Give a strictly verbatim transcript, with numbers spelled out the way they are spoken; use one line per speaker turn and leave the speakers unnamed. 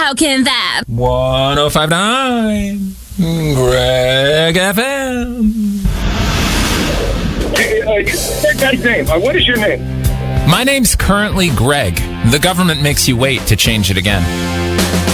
How can that?
one oh five point nine Greg F M.
Hey, uh, that guy's name. Uh, what is your name?
My name's currently Greg. The government makes you wait to change it again.